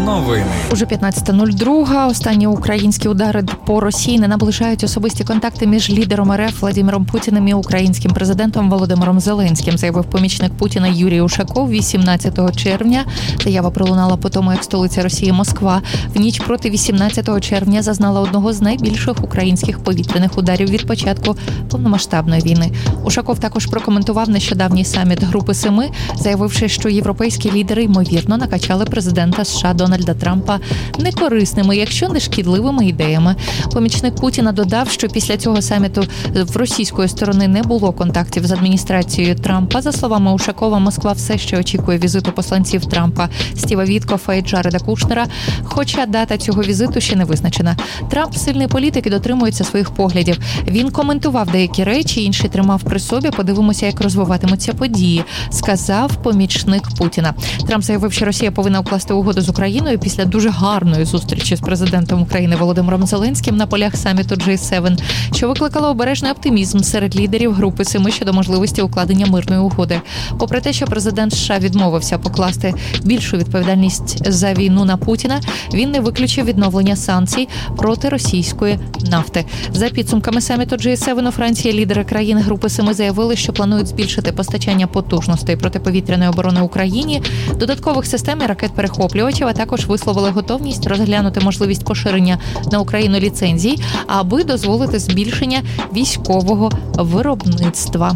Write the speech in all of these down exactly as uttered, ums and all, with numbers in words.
Новини. Уже п'ятнадцята нуль два. Останні українські удари по Росії не наближають особисті контакти між лідером РФ Владимиром Путіним і українським президентом Володимиром Зеленським, заявив помічник Путіна Юрій Ушаков вісімнадцятого червня. Заява пролунала по тому, як столиця Росії Москва в ніч проти вісімнадцятого червня зазнала одного з найбільших українських повітряних ударів від початку повномасштабної війни. Ушаков також прокоментував нещодавній саміт Групи Семи, заявивши, що європейські лідери ймовірно накачали президента США Дональда Трампа некорисними, якщо не шкідливими ідеями. Помічник Путіна додав, що після цього саміту в російської сторони не було контактів з адміністрацією Трампа. За словами Ушакова, Москва все ще очікує візиту посланців Трампа Стіва Віткофа і Джареда Кушнера, хоча дата цього візиту ще не визначена. Трамп – сильний політик і дотримується своїх поглядів. Він коментував деякі речі, інші тримав при собі. Подивимося, як розвиватимуться події, сказав помічник Путіна. Трамп заявив, що Росія повинна укласти угоду з Україною після дуже гарної зустрічі з президентом України Володимиром Зеленським на полях саміту джей сім, що викликало обережний оптимізм серед лідерів Групи Семи щодо можливості укладення мирної угоди. Попри те, що президент США відмовився покласти більшу відповідальність за війну на Путіна, він не виключив відновлення санкцій проти російської нафти. За підсумками саміту джей сім у Франції лідери країн Групи Семи заявили, що планують збільшити постачання потужностей протиповітряної оборони Україні, додаткових систем і ракет-перехоплювачів, а також висловили готовність розглянути можливість поширення на Україну ліцензій, аби дозволити збільшення військового виробництва.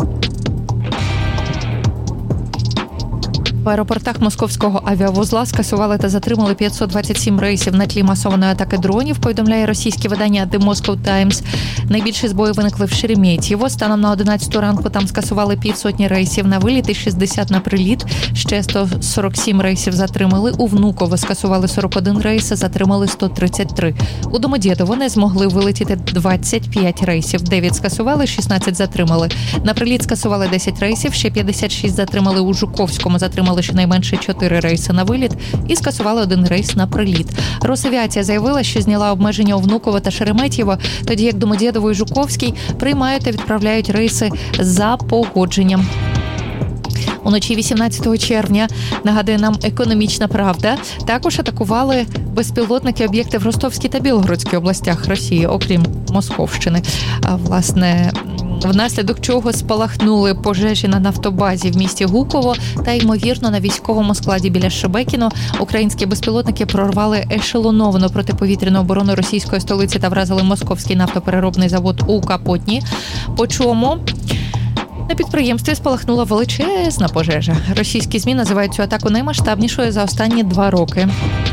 В аеропортах московського авіавузла скасували та затримали п'ятсот двадцять сім рейсів на тлі масованої атаки дронів, повідомляє російське видання The Moscow Times. Найбільші збої виникли в Шереметьєво. Станом на одинадцяту ранку там скасували півсотні рейсів на виліт і шістдесят на приліт. Ще сто сорок сім рейсів затримали. У Внуково скасували сорок один рейс, затримали сто тридцять три. У Домодєдово не змогли вилетіти двадцять п'ять рейсів. дев'ять скасували, шістнадцять затримали. На приліт скасували десять рейсів, ще п'ятдесят шість затримали у Жуковському, затримали щонайменше чотири рейси на виліт і скасували один рейс на приліт. Росавіація заявила, що зняла обмеження у Внуково та Шереметьєво, тоді як Домодєдово і Жуковський приймають та відправляють рейси за погодженням. Уночі вісімнадцятого червня, нагадує нам «Економічна правда», також атакували безпілотники об'єкти в Ростовській та Білгородській областях Росії, окрім Московщини. А, власне, внаслідок чого спалахнули пожежі на нафтобазі в місті Гуково та, ймовірно, на військовому складі біля Шебекіно. Українські безпілотники прорвали ешелоновану протиповітряну оборону російської столиці та вразили московський нафтопереробний завод у Капотні, по чому на підприємстві спалахнула величезна пожежа. Російські ЗМІ називають цю атаку наймасштабнішою за останні два роки.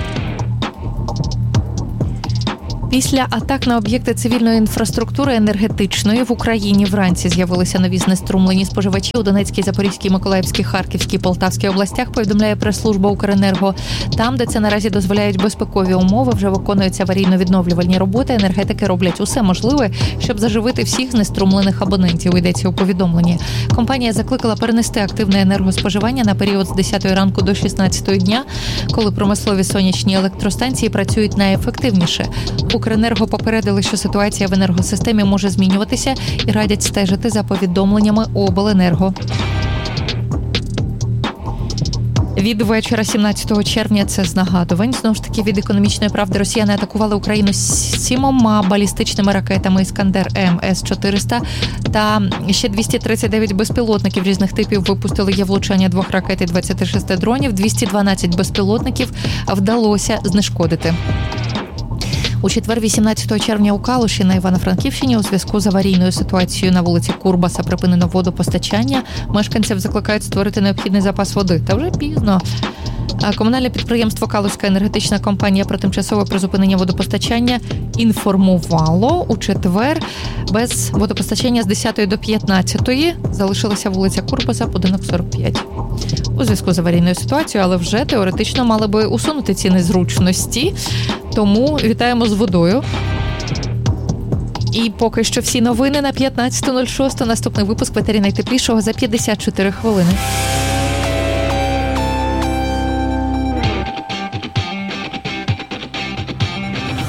Після атак на об'єкти цивільної інфраструктури енергетичної в Україні вранці з'явилися нові знеструмлені споживачі у Донецькій, Запорізькій, Миколаївській, Харківській, Полтавській областях, повідомляє прес-служба Укренерго. Там, де це наразі дозволяють безпекові умови, вже виконуються аварійно-відновлювальні роботи. Енергетики роблять усе можливе, щоб заживити всіх знеструмлених абонентів, йдеться у повідомленні. Компанія закликала перенести активне енергоспоживання на період з десятої ранку до шістнадцятої дня, коли промислові сонячні електростанції працюють найефективніше. Укренерго попередили, що ситуація в енергосистемі може змінюватися і радять стежити за повідомленнями обленерго. Від вечора сімнадцятого червня, це з нагадувань, знову ж таки від «Економічної правди», росіяни атакували Україну сімома балістичними ракетами «Іскандер-М» С чотириста та ще двісті тридцять дев'ять безпілотників різних типів випустили. Є влучання двох ракет і двадцяти шести дронів, двісті дванадцять безпілотників вдалося знешкодити. У четвер, вісімнадцятого червня, у Калуші на Івано-Франківщині у зв'язку з аварійною ситуацією на вулиці Курбаса припинено водопостачання. Мешканців закликають створити необхідний запас води. Та вже пізно. Комунальне підприємство «Калузька енергетична компанія» про тимчасове призупинення водопостачання інформувало. У четвер без водопостачання з десятої до п'ятнадцятої залишилася вулиця Курбаса, будинок сорок п'ять. У зв'язку з аварійною ситуацією, але вже теоретично мали би усунути ці незручності. Тому вітаємо з водою. І поки що всі новини на п'ятнадцята нуль шість. Наступний випуск в етері найтеплішого за п'ятдесят чотири хвилини.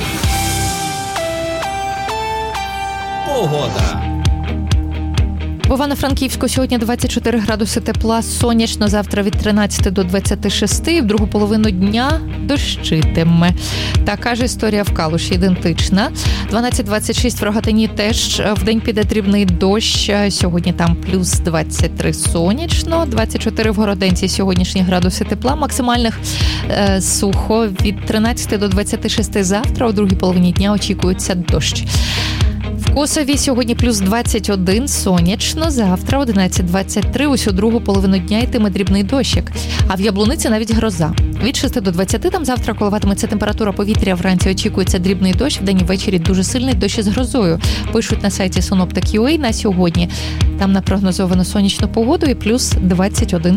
Погода. В В Івано-Франківську сьогодні двадцять чотири градуси тепла, сонячно, завтра від тринадцяти до двадцяти шести, в другу половину дня дощитиме. Така ж історія в Калуші, ідентична. дванадцять двадцять шість в Рогатині теж вдень піде дрібний дощ, сьогодні там плюс двадцять три сонячно, двадцять чотири в Городенці сьогоднішні градуси тепла, максимальних е, сухо від тринадцяти до двадцяти шести завтра, у другій половині дня очікується дощ. В Косові сьогодні плюс двадцять один, сонячно, завтра одинадцять двадцять три, усю другу половину дня йтиме дрібний дощик. А в Яблуниці навіть гроза. Від шести до двадцяти там завтра коливатиметься температура повітря, вранці очікується дрібний дощ, вдень і ввечері дуже сильний дощ із грозою. Пишуть на сайті синоптик крапка ю а на сьогодні. Там напрогнозовано сонячну погоду і плюс двадцять один.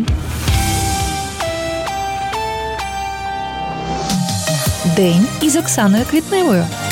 День із Оксаною Квітневою.